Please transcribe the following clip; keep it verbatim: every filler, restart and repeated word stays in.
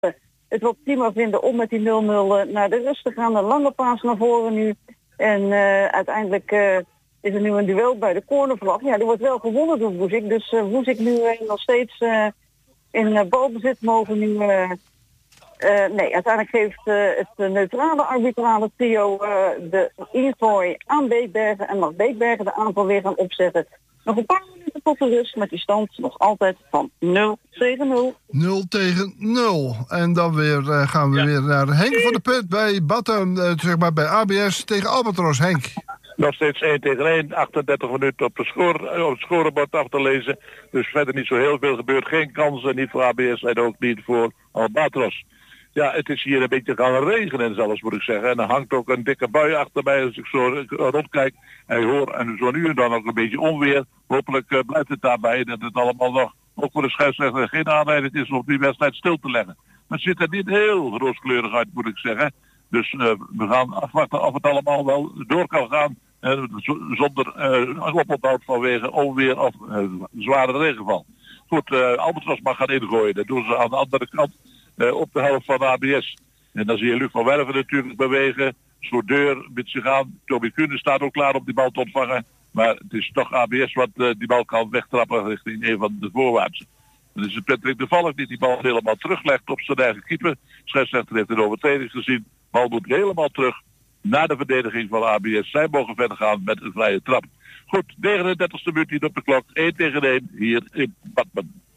het wel prima vinden om met die nul nul naar de rust te gaan. Een lange paas naar voren nu. En uh, uiteindelijk uh, is er nu een duel bij de cornervlag. Ja, er wordt wel gewonnen door Woezik. Dus uh, Woezik nu uh, nog steeds uh, in uh, balbezit mogen nu... Uh, Uh, nee, uiteindelijk geeft uh, het uh, neutrale arbitrale trio uh, de ingooi aan Beekbergen en mag Beekbergen de aanval weer gaan opzetten. Nog een paar minuten tot de rust met die stand nog altijd van nul tegen nul. nul tegen nul. En dan weer, uh, gaan we ja. weer naar Henk van der Put bij Batten, uh, zeg maar bij A B S tegen Albatros. Henk. Nog steeds één tegen één, achtendertig minuten op, de score, op het scorebord af te lezen. Dus verder niet zo heel veel gebeurd. Geen kansen, niet voor A B S en ook niet voor Albatros. Ja, het is hier een beetje gaan regenen zelfs, moet ik zeggen. En er hangt ook een dikke bui achter mij als ik zo rondkijk. En hoor en zo nu en dan ook een beetje onweer. Hopelijk uh, blijft het daarbij dat het allemaal nog, ook voor de scheidsrechter, geen aanleiding is om die wedstrijd stil te leggen. Maar het ziet er niet heel rooskleurig uit, moet ik zeggen. Dus uh, we gaan afwachten of het allemaal wel door kan gaan. Uh, zonder uh, oponthoud vanwege onweer of uh, zware regenval. Goed, uh, Albatros mag gaan ingooien. Dat doen ze aan de andere kant. Uh, op de helft van A B S. En dan zie je Luc van Werven natuurlijk bewegen. Soudeur met zich aan. Toby Kuhne staat ook klaar om die bal te ontvangen. Maar het is toch A B S wat uh, die bal kan wegtrappen richting een van de voorwaartsen. Dan is het Patrick de Valk die die bal helemaal teruglegt op zijn eigen keeper. Scheidsrechter heeft een overtreding gezien. Bal moet helemaal terug naar de verdediging van A B S. Zij mogen verder gaan met een vrije trap. Goed, negenendertigste minuut op de klok. één tegen één hier in Badmen.